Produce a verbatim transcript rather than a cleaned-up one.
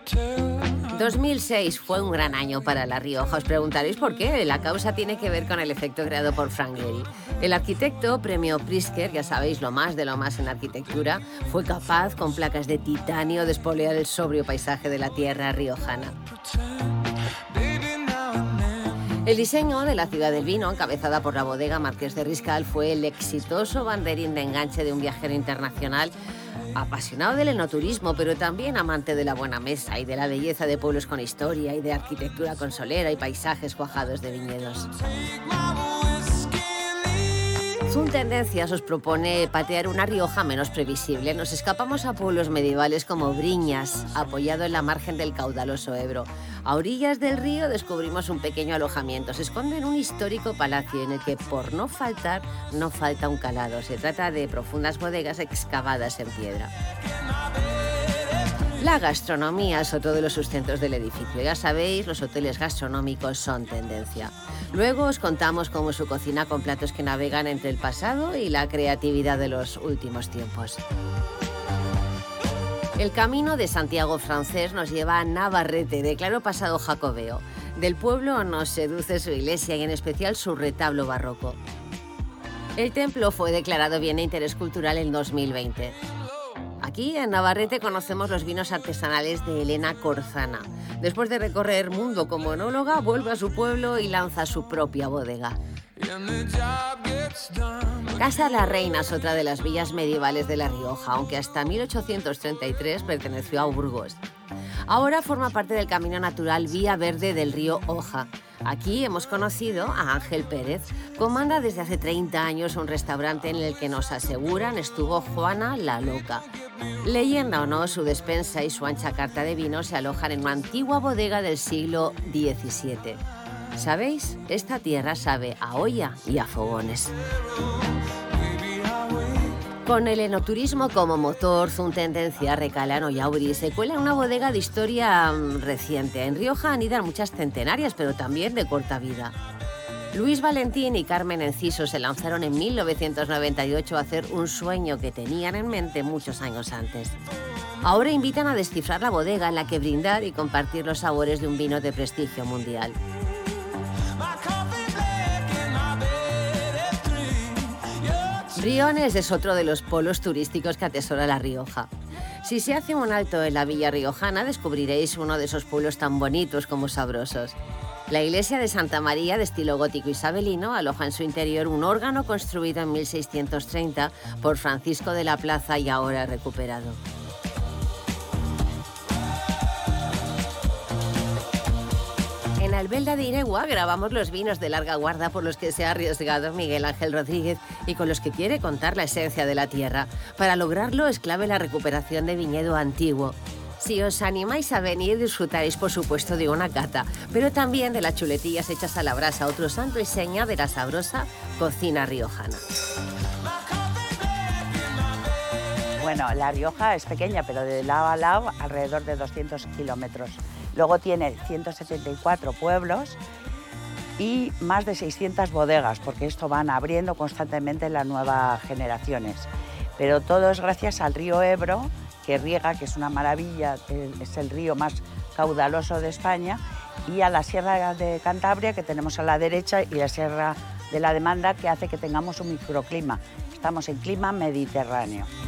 dos mil seis fue un gran año para La Rioja. Os preguntaréis por qué. La causa tiene que ver con el efecto creado por Frank Gehry. El arquitecto, premio Pritzker, ya sabéis, lo más de lo más en arquitectura, fue capaz, con placas de titanio, de espolear el sobrio paisaje de la tierra riojana. El diseño de la Ciudad del Vino, encabezada por la bodega Marqués de Riscal, fue el exitoso banderín de enganche de un viajero internacional apasionado del enoturismo, pero también amante de la buena mesa y de la belleza de pueblos con historia y de arquitectura consolera y paisajes cuajados de viñedos. Zoom Tendencias os propone patear una Rioja menos previsible. Nos escapamos a pueblos medievales como Briñas, apoyado en la margen del caudaloso Ebro. A orillas del río descubrimos un pequeño alojamiento. Se esconde en un histórico palacio en el que, por no faltar, no falta un calado. Se trata de profundas bodegas excavadas en piedra. La gastronomía es otro de los sustentos del edificio. Ya sabéis, los hoteles gastronómicos son tendencia. Luego os contamos cómo su cocina con platos que navegan entre el pasado y la creatividad de los últimos tiempos. El camino de Santiago francés nos lleva a Navarrete, de claro pasado jacobeo. Del pueblo nos seduce su iglesia y en especial su retablo barroco. El templo fue declarado Bien de Interés Cultural en dos mil veinte. Aquí, en Navarrete, conocemos los vinos artesanales de Elena Corzana. Después de recorrer mundo como enóloga, vuelve a su pueblo y lanza su propia bodega. Casa La Reina es otra de las villas medievales de La Rioja, aunque hasta mil ochocientos treinta y tres perteneció a Burgos. Ahora forma parte del camino natural Vía Verde del río Oja. Aquí hemos conocido a Ángel Pérez. Comanda desde hace treinta años un restaurante en el que nos aseguran estuvo Juana la Loca. Leyenda o no, su despensa y su ancha carta de vino se alojan en una antigua bodega del siglo diecisiete. ¿Sabéis? Esta tierra sabe a olla y a fogones. Con el enoturismo como motor, Zoom Tendencia recala en Ollauri. Se cuela en una bodega de historia um, reciente. En Rioja anidan muchas centenarias, pero también de corta vida. Luis Valentín y Carmen Enciso se lanzaron en mil novecientos noventa y ocho a hacer un sueño que tenían en mente muchos años antes. Ahora invitan a descifrar la bodega en la que brindar y compartir los sabores de un vino de prestigio mundial. Briones es otro de los polos turísticos que atesora La Rioja. Si se hace un alto en la villa riojana, descubriréis uno de esos pueblos tan bonitos como sabrosos. La iglesia de Santa María, de estilo gótico isabelino, aloja en su interior un órgano construido en mil seiscientos treinta por Francisco de la Plaza y ahora recuperado. En Albelda de Iregua grabamos los vinos de larga guarda por los que se ha arriesgado Miguel Ángel Rodríguez y con los que quiere contar la esencia de la tierra. Para lograrlo es clave la recuperación de viñedo antiguo. Si os animáis a venir, disfrutaréis por supuesto de una cata, pero también de las chuletillas hechas a la brasa, otro santo y seña de la sabrosa cocina riojana. Bueno, La Rioja es pequeña, pero de lado a lado alrededor de doscientos kilómetros. Luego tiene ciento setenta y cuatro pueblos y más de seiscientas bodegas, porque esto van abriendo constantemente las nuevas generaciones. Pero todo es gracias al río Ebro, que riega, que es una maravilla, es el río más caudaloso de España, y a la Sierra de Cantabria, que tenemos a la derecha, y la Sierra de la Demanda, que hace que tengamos un microclima. Estamos en clima mediterráneo.